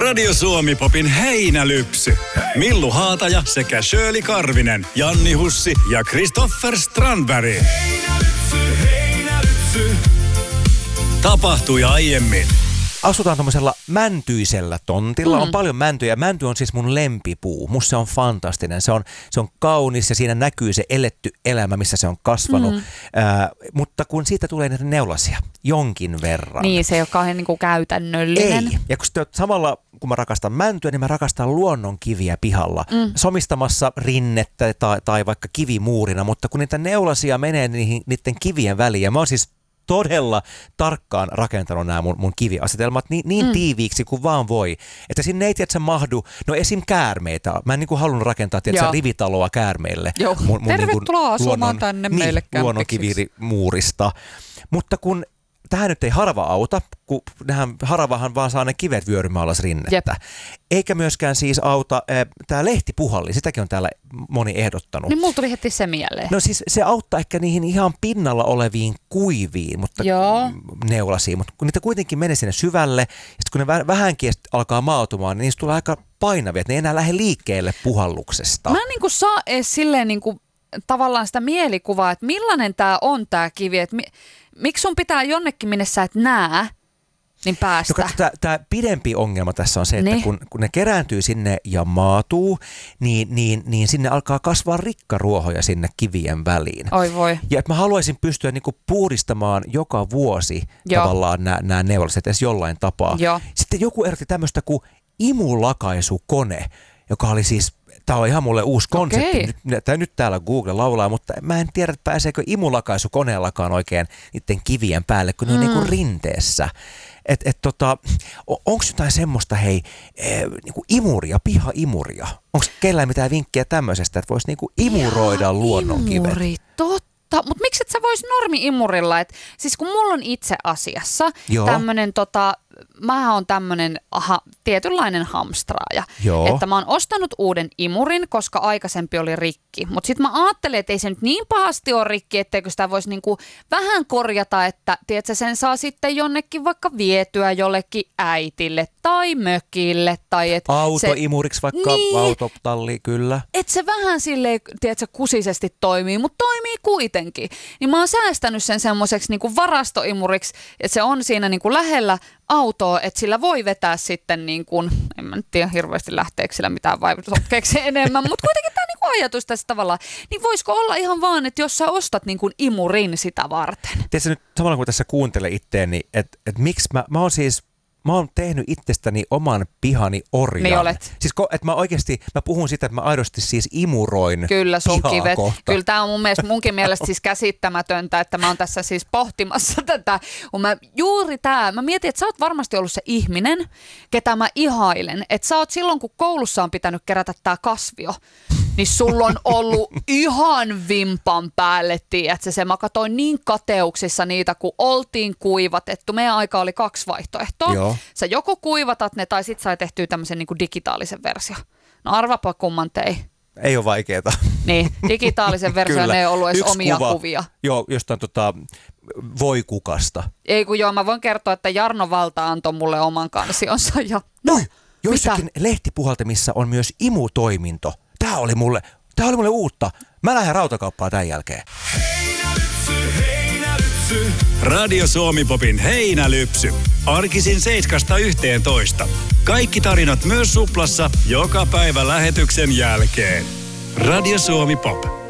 Radio Suomi Popin heinälypsy. Millu Haataja sekä Shirley Karvinen, Janni Hussi ja Christopher Strandberg. Heinälypsy. Tapahtui aiemmin. Asutaan tommosella mäntyisellä tontilla. On paljon mäntyjä. Mänty on siis mun lempipuu. Musta se on fantastinen. Se on kaunis ja siinä näkyy se eletty elämä, missä se on kasvanut. Mutta kun siitä tulee niitä neulasia jonkin verran. Niin, se ei ole kauhean niin kuin käytännöllinen. Ei. Ja samalla kun mä rakastan mäntyä, niin mä rakastan luonnon kiviä pihalla. Somistamassa rinnettä tai vaikka kivimuurina, mutta kun niitä neulasia menee niiden kivien väliin, ja mä oon siis todella tarkkaan rakentanut nämä mun kiviasetelmat niin tiiviiksi kuin vaan voi. Että sinne ei mahdu, no esim. Käärmeitä. Mä en niin kuin halunnut rakentaa rivitaloa käärmeille. Mun tervetuloa asumaan tänne meille kämpiksi. Luonnon kivimuurista. Mutta kun tähän nyt ei harva auta, kun haravahan vaan saa ne kivet vyörymään alas rinnettä. Jep. Eikä myöskään siis auta tämä lehtipuhalli, sitäkin on täällä moni ehdottanut. Niin mulla tuli heti se mieleen. No siis se auttaa ehkä niihin ihan pinnalla oleviin kuiviin neulasiin, mutta kun niitä kuitenkin menee sinne syvälle, ja sitten kun ne vähänkin alkaa maautumaan, niin niistä tulee aika painavia, että ne ei enää lähde liikkeelle puhalluksesta. Mä en niin kuin saa edes silleen niin kuin tavallaan sitä mielikuvaa, että millainen tämä on tämä kivi, että miksi sun pitää jonnekin, minne sä et näe, niin päästä? Tämä pidempi ongelma tässä on se, että kun ne kerääntyy sinne ja maatuu, niin sinne alkaa kasvaa rikkaruohoja sinne kivien väliin. Oi voi. Ja että mä haluaisin pystyä niinku puhdistamaan joka vuosi tavallaan nämä neulaset edes jollain tapaa. Joo. Sitten joku erotti tämmöistä kuin imulakaisukone, joka oli siis, tämä on ihan mulle uusi konsepti. Nyt täällä Google laulaa, mutta mä en tiedä, että pääseekö imulakaisukoneellakaan oikein niiden kivien päälle, kun ne on niinku rinteessä. Onko jotain semmoista, niinku imuria, pihaimuria? Onko kellään mitään vinkkiä tämmöisestä, että voisi niinku imuroida luonnonkivet? Imuri, totta. Mutta miksi et sä vois normi-imurilla? Siis kun mulla on itse asiassa tämmönen mähän on tämmönen tietynlainen hamstraaja. Että mä oon ostanut uuden imurin, koska aikaisempi oli rikki. Mutta sit mä ajattelin, että ei se nyt niin pahasti ole rikki, etteikö sitä voisi niinku vähän korjata, että tiedätkö, sen saa sitten jonnekin vaikka vietyä jollekin äitille tai mökille. Tai autoimuriksi vaikka autotalli, kyllä. Että se vähän silleen, tiedätkö, kusisesti toimii, mutta toimii kuitenkin. Niin mä oon säästänyt sen semmoiseksi niinku varastoimuriksi, että se on siinä niinku lähellä autoa, että sillä voi vetää sitten niin kuin, en mä nyt tiedä hirveästi lähteekö sillä mitään vaikutusokkeeksi enemmän, mutta kuitenkin tämä niin kuin ajatus tässä tavallaan, niin voisiko olla ihan vaan, että jos sä ostat niin kuin imurin sitä varten? Tiedätkö nyt samalla kun tässä kuuntelen itteeni, että miksi mä oon tehnyt itsestäni oman pihani orjan. Niin olet. Siis että mä puhun sitä, että mä aidosti siis imuroin kyllä sun kivet. Kohta. Kyllä tää on munkin mielestä siis käsittämätöntä, että mä oon tässä siis pohtimassa tätä. Mä mietin, että sä oot varmasti ollut se ihminen, ketä mä ihailen. Että sä oot silloin, kun koulussa on pitänyt kerätä tää kasvio, niin sulla on ollut ihan vimpan päälle, tiedätkö? Mä katsoin niin kateuksissa niitä, kun oltiin kuivatettu. Meidän aika oli 2 vaihtoehtoa. Joo. Sä joko kuivatat ne tai sit sai tehtyä tämmöisen niin kuin digitaalisen versio. No arvapa kumman tei. Ei ole vaikeeta. Niin, digitaalisen version ei ollut edes omia kuvia. Joo, jostain voikukasta. Ei kun mä voin kertoa, että Jarno Valta antoi mulle oman kansionsa. Ja joissakin lehtipuhaltimissa on myös imutoiminto. Tää oli mulle uutta. Mä lähden rautakauppaan tämän jälkeen. Radio Suomi Popin heinälypsy. Arkisin 7–11. Kaikki tarinat myös Suplassa joka päivä lähetyksen jälkeen. Radio Suomi Pop.